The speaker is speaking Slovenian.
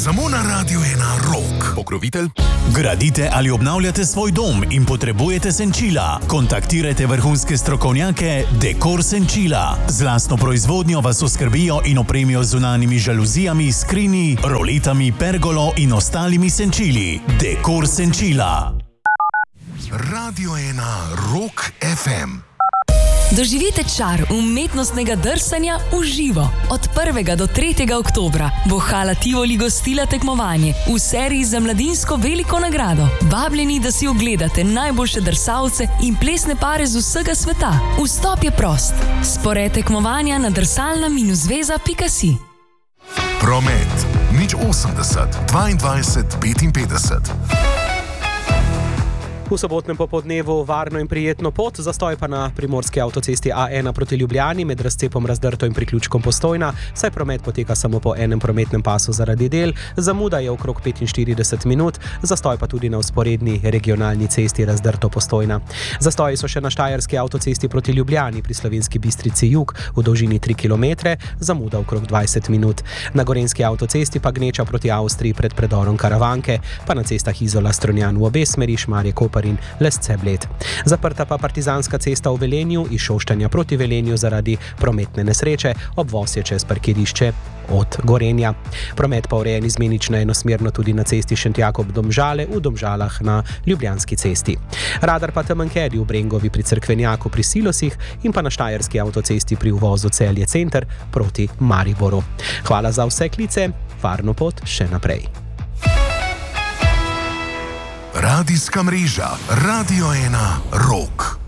Samo na Radiu 1 Rock. Pokrovitelj? Gradite ali obnavljate svoj dom in potrebujete senčila? Kontaktirajte vrhunske strokovnjake Dekor Senčila. Z lastno proizvodnjo vas oskrbijo in opremijo z zunanjimi žaluzijami, skrini, roletami, pergolo in ostalimi senčili. Dekor Senčila. Radio 1 Rock FM. Doživite čar umetnostnega drsanja v živo. Od 1. do 3. oktobra bo Hala Tivoli gostila tekmovanje v seriji za mladinsko veliko nagrado. Vabljeni, da si ogledate najboljše drsalce in plesne pare z vsega sveta. Vstop je prost. Spored tekmovanja na drsalna-zveza.si. Promet. 080 22 55. V sobotnem popodnevu varno in prijetno pot, zastoj pa na primorski avtocesti A1 proti Ljubljani med razcepom Razdrto in priključkom Postojna, saj promet poteka samo po enem prometnem pasu zaradi del, zamuda je okrog 45 minut, zastoj pa tudi na vzporedni regionalni cesti Razdrto-Postojna. Zastoji so še na štajerski avtocesti proti Ljubljani pri Slovenski Bistrici jug v dolžini 3 km, zamuda okrog 20 minut. Na gorenjski avtocesti pa gneča proti Avstriji pred predorom Karavanke, pa na cestah Izola-Strunjan v obe smeri, Šmarje-Koper in Lesce-Bled. Zaprta pa partizanska cesta v Velenju iz Šoštanja proti Velenju zaradi prometne nesreče, obvoz je čez parkirišče od Gorenja. Promet pa urejen izmenično enosmerno tudi na cesti Šentjakob-Domžale v Domžalah na Ljubljanski cesti. Radar pa Temenkeri v Brengovi pri Cerkvenjaku pri Silosih in pa na štajerski avtocesti pri uvozu Celje Center proti Mariboru. Hvala za vse klice, varno pot še naprej. Radijska mreža Radio 1 Rock.